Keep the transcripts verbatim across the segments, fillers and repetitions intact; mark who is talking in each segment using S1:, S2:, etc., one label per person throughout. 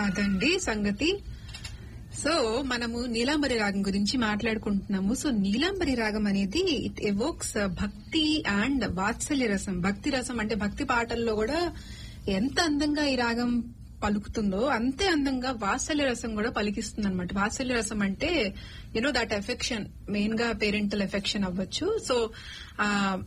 S1: అదండి సంగతి. సో మనము నీలాంబరి రాగం గురించి మాట్లాడుకుంటున్నాము. సో నీలాంబరి రాగం అనేది ఇట్ ఎవోక్స్ భక్తి అండ్ వాత్సల్య రసం. భక్తి రసం అంటే భక్తి పాటల్లో కూడా ఎంత అందంగా ఈ రాగం పలుకుతుందో అంతే అందంగా వాత్సల్య రసం కూడా పలికిస్తుంది అనమాట. వాత్సల్య రసం అంటే యూనో దట్ ఎఫెక్షన్, మెయిన్ గా పేరెంటల్ ఎఫెక్షన్ అవ్వచ్చు. సో ఆ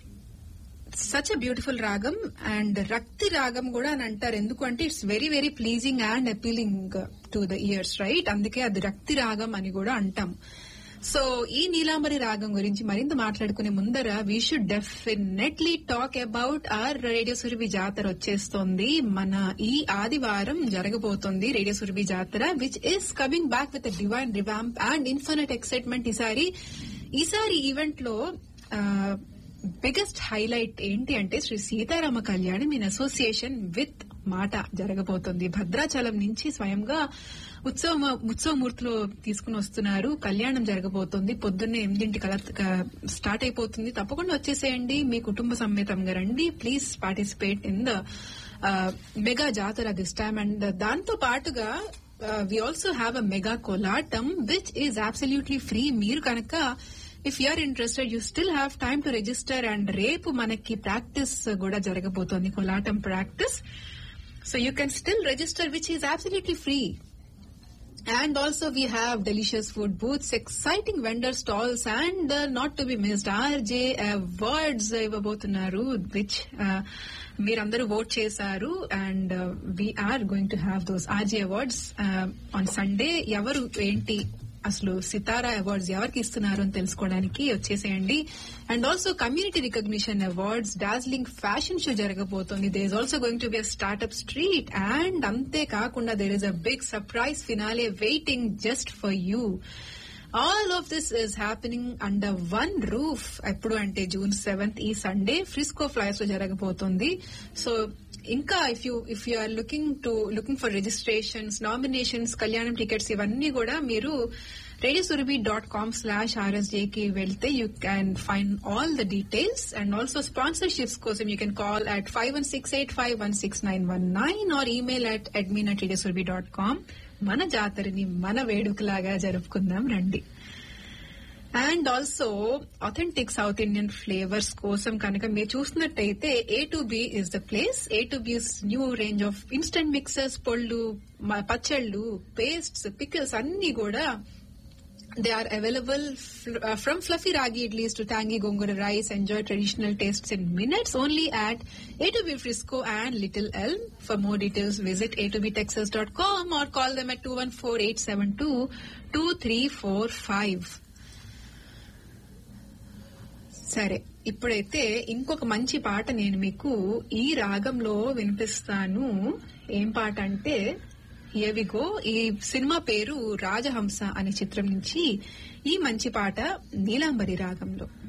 S1: సచ్ ఎ బ్యూటిఫుల్ రాగం. అండ్ రక్తి రాగం కూడా అని అంటారు, ఎందుకంటే it's very very pleasing and appealing to the years, right? అందుకే అది రక్తి రాగం అని కూడా అంటాం. సో ఈ నీలాంబరి రాగం గురించి మరింత మాట్లాడుకునే ముందర we should definitely talk about are radio Surabhi జాతర వచ్చేస్తోంది. మన ఈ ఆదివారం జరగబోతోంది రేడియో సురభి జాతర, which is coming back with divine revamp and infinite excitement. ఈసారి ఈసారి ఈవెంట్ లో బిగ్గెస్ట్ హైలైట్ ఏంటి అంటే శ్రీ సీతారామ కళ్యాణం ఇన్ అసోసియేషన్ విత్ మాట జరగబోతోంది. భద్రాచలం నుంచి స్వయంగా ఉత్సవ ఉత్సవమూర్తిలో తీసుకుని వస్తున్నారు. కళ్యాణం జరగబోతోంది. పొద్దున్నే ఎనిమిదింటి కల స్టార్ట్ అయిపోతుంది. తప్పకుండా వచ్చేసేయండి, మీ కుటుంబ సమేతంగా రండి. Please participate in the mega జాతర దిస్ టైమ్. అండ్ దాంతో పాటుగా we also have a mega Kolatam which is absolutely free. మీరు కనుక if you are interested you still have time to register. And రేపు మనకి ప్రాక్టీస్ కూడా జరగబోతోంది, కోలాటం practice. So you can still register which is absolutely free. And also we have delicious food booths, exciting vendor stalls, and uh, not to be missed R J awards ఇవ్వబోతున్నారు, which uh, మీరందరూ vote చేశారు. And we are going to have those R J awards uh, on Sunday. ఎవరు ఏంటి అసలు సితారా awards ఎవరికి ఇస్తున్నారు అని తెలుసుకోవడానికి వచ్చేసేయండి. And also community recognition awards, Darjeeling fashion show జరగబోతోంది. There is also going to be a startup street. And అంతేకాకుండా there is a big surprise finale waiting just for you. All of this is happening under one roof. ఎప్పుడు అంటే June seventh ఈ Sunday Frisco flies లో జరగబోతోంది. So ఇంకా if you if you are looking to looking for registrations, nominations, కళ్యాణం tickets ఇవన్నీ కూడా మీరు radio Surabhi dot com slash RSJ కి వెళ్తే you can find all the details. And also sponsorships కోసం you can call at five one six eight five one six nine one nine are email at admin at radio Surabhi dot com. మన జాతరని మన వేడుకలాగా జరుపుకుందాం రండి. And also authentic south Indian flavours కోసం కనుక మీరు చూసినట్టయితే A to be is the place. A to బిస్ new range of instant mixers, పొళ్ళు, పచ్చళ్ళు, pastes, pickles అన్ని కూడా they are available f- uh, from fluffy ragi idlis to tangy gongura rice. Enjoy traditional tastes in minutes only at A two B Frisco and Little Elm. For more details visit a two b texas dot com or call them at two one four eight seven two two three four five. సరే, ఇప్పుడైతే ఇంకొక మంచి పాట నేను మీకు ఈ రాగంలో వినిపిస్తాను. ఏం పాట అంటే ఎవిగో. ఈ సినిమా పేరు రాజహంస అనే చిత్రం నుంచి ఈ మంచి పాట నీలాంబరి రాగంలో.